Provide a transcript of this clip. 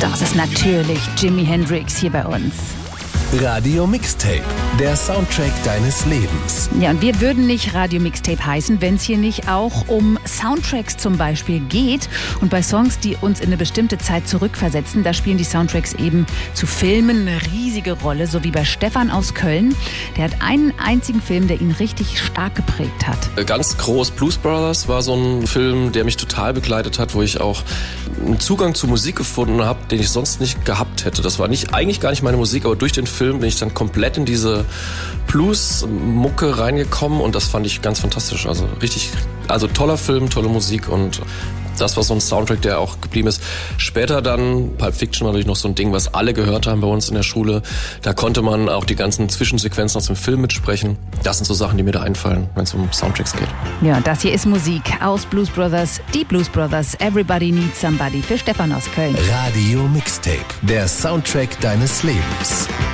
Das ist natürlich Jimi Hendrix hier bei uns. Radio Mixtape, der Soundtrack deines Lebens. Ja, und wir würden nicht Radio Mixtape heißen, wenn es hier nicht auch um Soundtracks zum Beispiel geht. Und bei Songs, die uns in eine bestimmte Zeit zurückversetzen, da spielen die Soundtracks eben zu Filmen eine riesige Rolle. So wie bei Stefan aus Köln. Der hat einen einzigen Film, der ihn richtig stark geprägt hat. Ganz groß, Blues Brothers war so ein Film, der mich total begleitet hat, wo ich auch einen Zugang zu Musik gefunden habe, den ich sonst nicht gehabt hätte. Das war eigentlich gar nicht meine Musik, aber durch den Film bin ich dann komplett in diese Blues-Mucke reingekommen und das fand ich ganz fantastisch. Also toller Film, tolle Musik und das war so ein Soundtrack, der auch geblieben ist. Später dann, Pulp Fiction war natürlich noch so ein Ding, was alle gehört haben bei uns in der Schule. Da konnte man auch die ganzen Zwischensequenzen aus dem Film mitsprechen. Das sind so Sachen, die mir da einfallen, wenn es um Soundtracks geht. Ja, das hier ist Musik aus Blues Brothers, die Blues Brothers, Everybody Needs Somebody für Stefan aus Köln. Radio Mixtape, der Soundtrack deines Lebens.